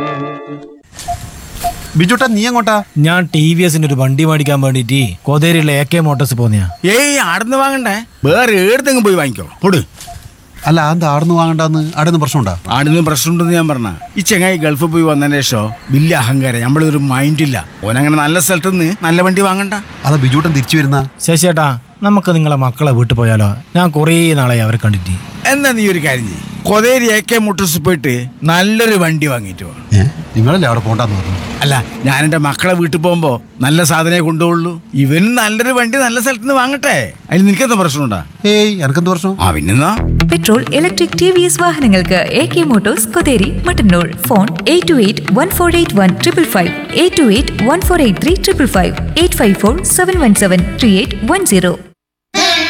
ബിജുട്ടാ, നീ എങ്ങോട്ടാ? ഞാൻ TVS ഒരു വണ്ടി മേടിക്കാൻ വേണ്ടിട്ട് കോതേരിയിലെ AK മോട്ടോഴ്സ് പോന്നെയാ. ആടുന്ന് വാങ്ങണ്ടേ, വേറെ ഏടത്തെങ്കിലും പോയി വാങ്ങിക്കോ. പൊട്. അല്ല, എന്താ ആടുന്ന് വാങ്ങണ്ടെന്ന്? ആടുന്ന് പ്രശ്നമുണ്ടാ? ആടുന്ന് പ്രശ്നമുണ്ടെന്ന് ഞാൻ പറഞ്ഞ. ഈ ചെങ്ങായി ഗൾഫിൽ പോയി വന്നതിന് ശേഷം വലിയ അഹങ്കാരം, നമ്മളൊരു മൈൻഡില്ല. ഓനങ്ങനെ നല്ല സ്ഥലത്ത് നിന്ന് നല്ല വണ്ടി വാങ്ങണ്ട. അതാ ബിജുട്ടൻ തിരിച്ചു വരുന്ന. ശശിയേട്ടാ, നമുക്ക് നിങ്ങളെ മക്കളെ വീട്ടിൽ പോയാലോ? ഞാൻ കുറേ നാളായി അവരെ കണ്ടിട്ട്. എന്നാ നീ ഒരു കാര്യം ചെയ്യ്, കൊതേരി AK മോട്ടോഴ്സ് പോയിട്ട് നല്ലൊരു വണ്ടി വാങ്ങിയിട്ട് വാ. നിങ്ങളല്ലേ അവിടെ പോണ്ടെന്ന് പറഞ്ഞു? അല്ല, ഞാൻ എൻ്റെ മക്കളെ വീട്ടിൽ പോകുമ്പോ നല്ല സാധനമേ കൊണ്ടുപോകുള്ളൂ. ഇവന് നല്ലൊരു വണ്ടി നല്ല സ്ഥലത്ത് നിന്ന് വാങ്ങട്ടെ. അതിന് നിനക്കെന്താ പ്രശ്നമുണ്ടാ? എനക്കെന്ത് പ്രശ്നം? പിന്നെന്നാ പെട്രോൾ, ഇലക്ട്രിക്, TVS വാഹനങ്ങൾക്ക് AK Motors Kotheri Mattannur. Phone 8281481555, 8281483555, 854-717-3810.